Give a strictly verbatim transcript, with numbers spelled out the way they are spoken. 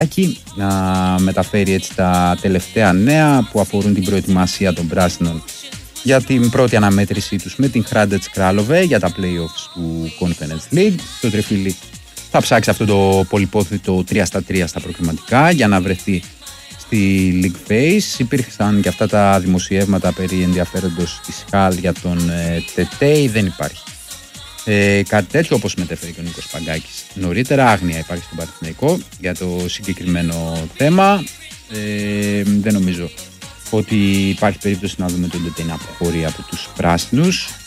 Εκεί να μεταφέρει έτσι τα τελευταία νέα που αφορούν την προετοιμασία των πράσινων για την πρώτη αναμέτρησή τους με την Hradec Kralove για τα play-offs του Conference League. Το Τριφύλι θα ψάξει αυτό το πολυπόθητο τρία στα τρία στα προκριματικά για να βρεθεί στη League Phase. Υπήρχαν και αυτά τα δημοσιεύματα περί ενδιαφέροντος της Χαλ για τον ε, Τετέι. Δεν υπάρχει ε, κάτι τέτοιο, όπως μετέφερε και ο Νίκος Παγκάκης νωρίτερα. Άγνοια υπάρχει στον Παναθηναϊκό για το συγκεκριμένο θέμα. Ε, δεν νομίζω ότι υπάρχει περίπτωση να δούμε τον Τετέι να αποχωρεί από τους πράσινους.